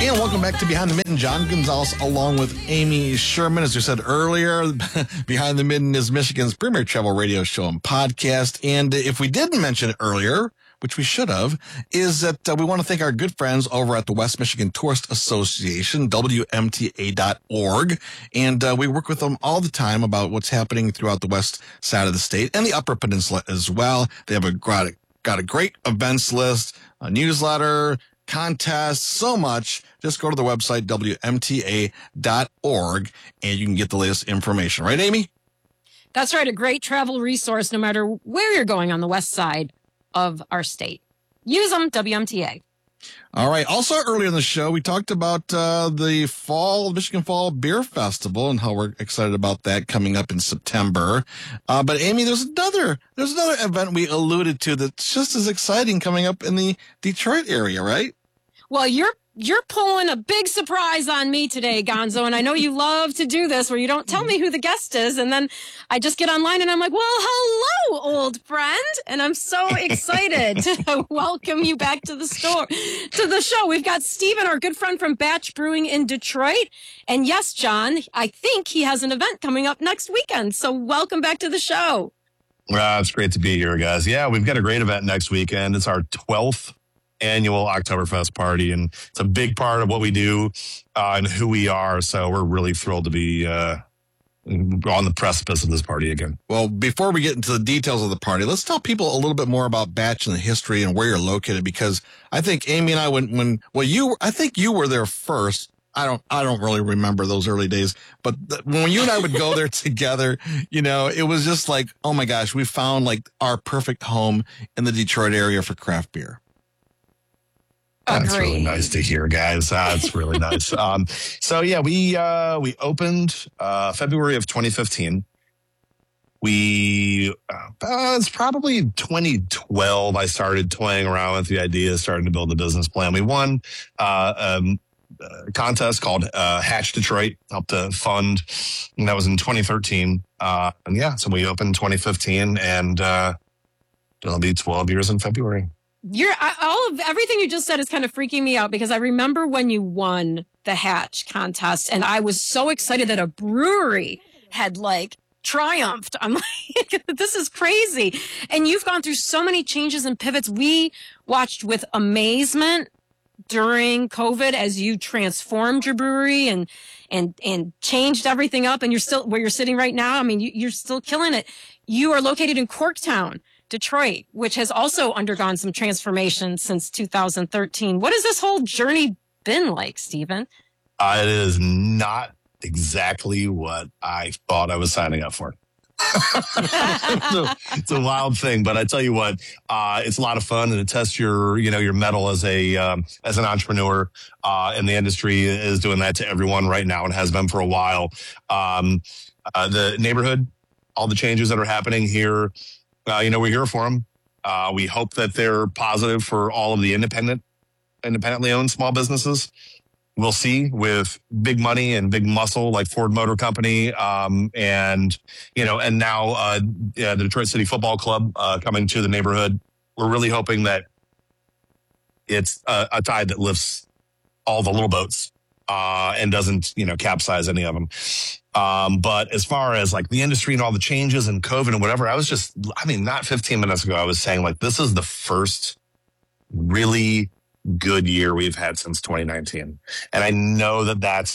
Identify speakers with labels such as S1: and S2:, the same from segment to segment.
S1: And welcome back to Behind the Mitten. John Gonzalez along with Amy Sherman. As we said earlier, Behind the Mitten is Michigan's premier travel radio show and podcast. And if we didn't mention it earlier, which we should have, is that we want to thank our good friends over at the West Michigan Tourist Association, WMTA.org. And we work with them all the time about what's happening throughout the west side of the state and the Upper Peninsula as well. They have got a great events list, a newsletter, contests, so much. Just go to the website, WMTA.org, and you can get the latest information. Right, Amy?
S2: That's right. A great travel resource no matter where you're going on the west side of our state. Use them, WMTA.
S1: All right. Also, earlier in the show, we talked about the Michigan Fall Beer Festival and how we're excited about that coming up in September. But Amy, there's another event we alluded to that's just as exciting coming up in the Detroit area, right?
S2: Well, you're pulling a big surprise on me today, Gonzo, and I know you love to do this where you don't tell me who the guest is, and then I just get online and I'm like, well, hello, old friend, and I'm so excited to welcome you back to the show. We've got Steven, our good friend from Batch Brewing in Detroit, and yes, John, I think he has an event coming up next weekend, so welcome back to the show.
S3: It's great to be here, guys. Yeah, we've got a great event next weekend. It's our 12th annual Oktoberfest party, and it's a big part of what we do and who we are. So we're really thrilled to be on the precipice of this party again.
S1: Well, before we get into the details of the party, let's tell people a little bit more about Batch and the history and where you're located, because I think Amy and I I think you were there first. I don't really remember those early days, but when you and I would go there together, it was just like, oh my gosh, we found like our perfect home in the Detroit area for craft beer.
S3: That's really nice to hear, guys. That's really nice. So yeah, we opened February of 2015. It's probably 2012. I started toying around with the idea, starting to build a business plan. We won a contest called Hatch Detroit, helped to fund, and that was in 2013. And yeah, so we opened 2015, and it'll be 12 years in February.
S2: Everything you just said is kind of freaking me out, because I remember when you won the Hatch contest and I was so excited that a brewery had triumphed. I'm like, this is crazy. And you've gone through so many changes and pivots. We watched with amazement during COVID as you transformed your brewery and changed everything up, and you're still where you're sitting right now. I mean, you're still killing it. You are located in Corktown, Detroit, which has also undergone some transformation since 2013. What has this whole journey been like, Steven?
S3: It is not exactly what I thought I was signing up for. It's a wild thing, but I tell you what, it's a lot of fun, and it tests your mettle as an entrepreneur. And the industry is doing that to everyone right now and has been for a while. The neighborhood, all the changes that are happening here, we're here for them. We hope that they're positive for all of the independently owned small businesses. We'll see with big money and big muscle like Ford Motor Company, and now the Detroit City Football Club coming to the neighborhood. We're really hoping that it's a tide that lifts all the little boats and doesn't capsize any of them. But as far as the industry and all the changes and COVID and whatever, not 15 minutes ago, I was saying this is the first really good year we've had since 2019. And I know that that's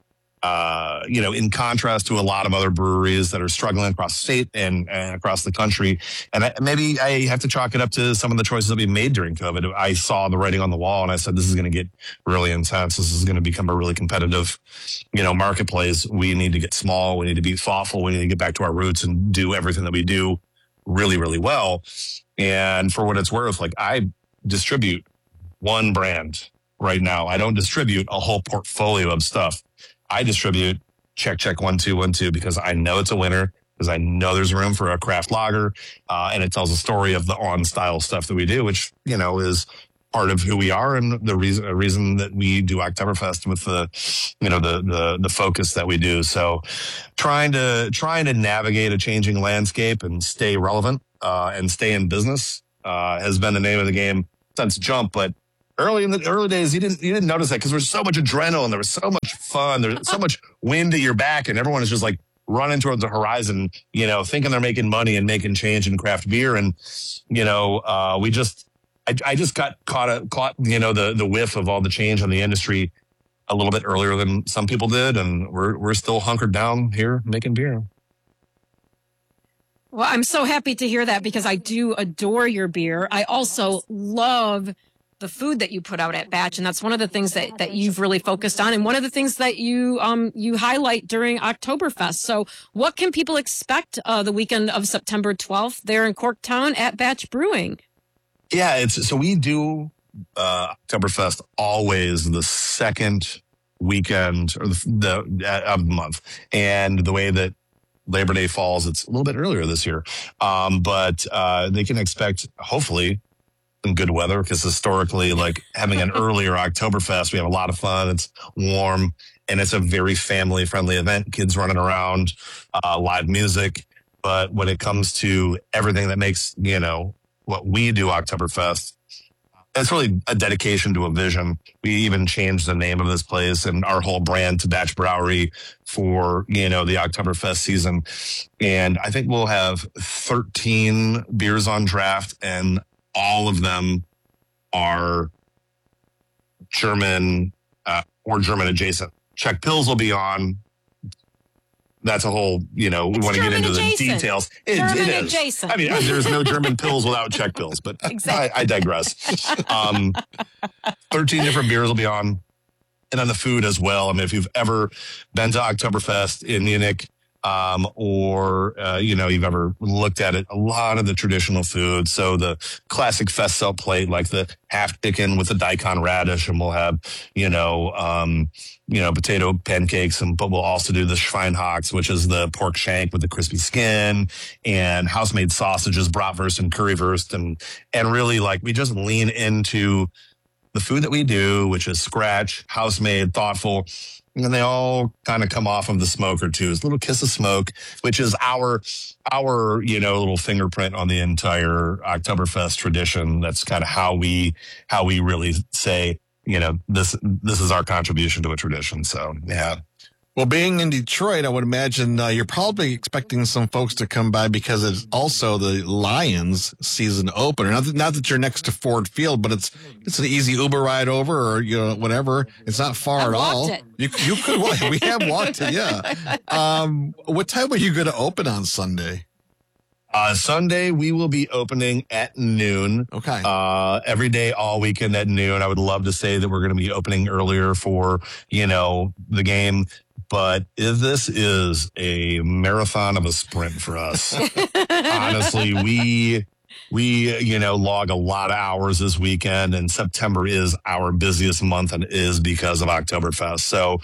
S3: in contrast to a lot of other breweries that are struggling across the state and across the country. And maybe I have to chalk it up to some of the choices that we made during COVID. I saw the writing on the wall and I said, this is going to get really intense. This is going to become a really competitive, marketplace. We need to get small. We need to be thoughtful. We need to get back to our roots and do everything that we do really, really well. And for what it's worth, I distribute one brand right now. I don't distribute a whole portfolio of stuff. I distribute check 1 2 1 2 because I know it's a winner, because I know there's room for a craft lager, and it tells a story of the on style stuff that we do, which is part of who we are and the reason that we do Oktoberfest with the focus that we do. So trying to navigate a changing landscape and stay relevant and stay in business has been the name of the game since jump, but early in the early days, you didn't notice that because there was so much adrenaline, there was so much fun, there's so much wind at your back, and everyone is just like running towards the horizon, thinking they're making money and making change in craft beer. And I just got caught the whiff of all the change in the industry a little bit earlier than some people did, and we're still hunkered down here making beer.
S2: Well, I'm so happy to hear that because I do adore your beer. I also love the food that you put out at Batch, and that's one of the things that you've really focused on, and one of the things that you highlight during Oktoberfest. So what can people expect the weekend of September 12th there in Corktown at Batch Brewing?
S3: Yeah, so we do Oktoberfest always the second weekend or of the month, and the way that Labor Day falls, it's a little bit earlier this year, but they can expect hopefully some good weather because historically, like having an earlier Oktoberfest, we have a lot of fun. It's warm and it's a very family friendly event. Kids running around, live music. But when it comes to everything that makes what we do Oktoberfest, it's really a dedication to a vision. We even changed the name of this place and our whole brand to Batch Brewery for, the Oktoberfest season. And I think we'll have 13 beers on draft, and all of them are German or German adjacent. Czech Pils will be on. That's a whole, we want to get into the details. It is.
S2: Adjacent.
S3: I mean, there's no German Pils without Czech Pils, but exactly. I digress. 13 different beers will be on. And on the food as well. I mean, if you've ever been to Oktoberfest in Munich, or you've ever looked at it, a lot of the traditional food. So the classic Festsaal plate, like the half chicken with the daikon radish, and we'll have, potato pancakes, but we'll also do the Schweinhocks, which is the pork shank with the crispy skin, and house-made sausages, bratwurst and currywurst, and really like we just lean into the food that we do, which is scratch, house-made, thoughtful. And they all kind of come off of the smoker too. It's a little kiss of smoke, which is our little fingerprint on the entire Oktoberfest tradition. That's kind of how we really say, this is our contribution to a tradition. So yeah.
S1: Well, being in Detroit, I would imagine you're probably expecting some folks to come by because it's also the Lions season opener. Not that you're next to Ford Field, but it's an easy Uber ride over or whatever. It's not far at all. You could walk. We have walked it. Yeah. What time are you going to open on Sunday?
S3: Sunday, we will be opening at noon.
S1: Okay.
S3: Every day, all weekend at noon. I would love to say that we're going to be opening earlier for, the game. But this is a marathon of a sprint for us. Honestly, we log a lot of hours this weekend, and September is our busiest month and is because of Oktoberfest. So,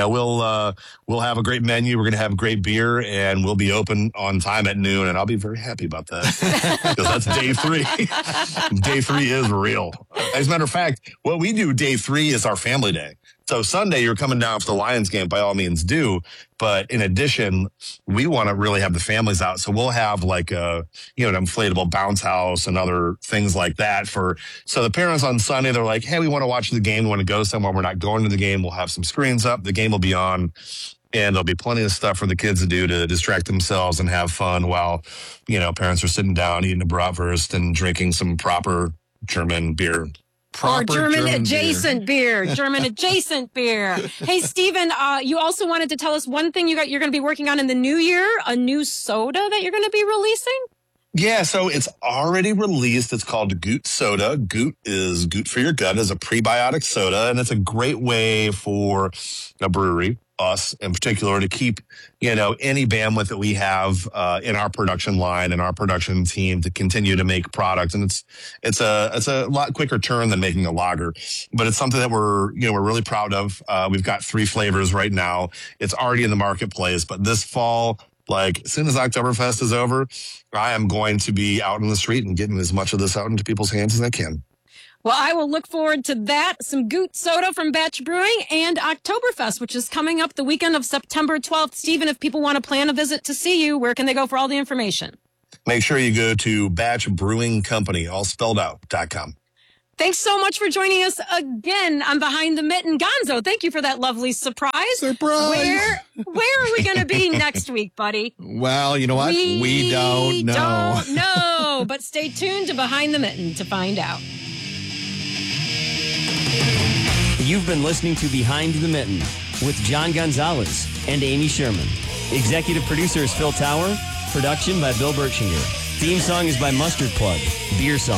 S3: we'll have a great menu. We're going to have great beer, and we'll be open on time at noon. And I'll be very happy about that because that's day 3. Day 3 is real. As a matter of fact, what we do day 3 is our family day. So Sunday, you're coming down for the Lions game, by all means do. But in addition, we want to really have the families out. So we'll have like an inflatable bounce house and other things like that so the parents on Sunday, they're like, hey, we want to watch the game. We want to go somewhere. We're not going to the game. We'll have some screens up. The game will be on. And there'll be plenty of stuff for the kids to do to distract themselves and have fun while, parents are sitting down eating a bratwurst and drinking some proper German beer.
S2: Or German adjacent beer. German adjacent beer. Hey, Stephen, you also wanted to tell us one thing you're going to be working on in the new year, a new soda that you're going to be releasing?
S3: Yeah, so it's already released. It's called Goot Soda. Goot is good for your gut, is a prebiotic soda, and it's a great way for a brewery, us in particular, to keep, any bandwidth that we have in our production line and our production team to continue to make product. And it's a lot quicker turn than making a lager, but it's something that we're really proud of. We've got 3 flavors right now. It's already in the marketplace, but this fall, like as soon as Oktoberfest is over, I am going to be out in the street and getting as much of this out into people's hands as I can.
S2: Well, I will look forward to that. Some Goot Soda from Batch Brewing and Oktoberfest, which is coming up the weekend of September 12th. Stephen, if people want to plan a visit to see you, where can they go for all the information?
S3: Make sure you go to Batch Brewing Company, all spelled out, .com.
S2: Thanks so much for joining us again on Behind the Mitten. Gonzo, thank you for that lovely surprise. Where are we going to be next week, buddy?
S1: Well, you know what? We don't know.
S2: Don't know, but stay tuned to Behind the Mitten to find out.
S4: You've been listening to Behind the Mitten with John Gonzalez and Amy Sherman. Executive producer is Phil Tower. Production by Bill Bertschinger. Theme song is by Mustard Plug. Beer Song.